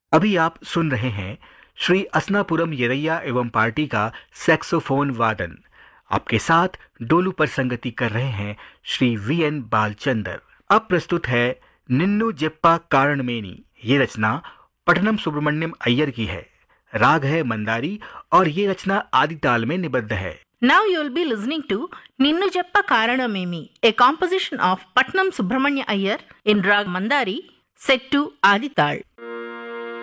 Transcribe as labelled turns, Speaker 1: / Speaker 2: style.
Speaker 1: अभी आप सुन रहे हैं श्री असनापुरम येरैया एवं पार्टी का सैक्सोफोन वादन। आपके साथ डोलू पर संगति कर रहे हैं श्री वी एन बालचंदर। अब प्रस्तुत है निन्नू जेप्पा कारणमेनी। ये रचना पठनम सुब्रमण्यम अय्यर की है। राग है मंदारी और ये रचना आदि ताल में निबद्ध है।
Speaker 2: Now you will be listening to Ninnu Jappa Karanamemi, a composition of Patnam Subramanya Iyer in Rag Mandari, set to Adital.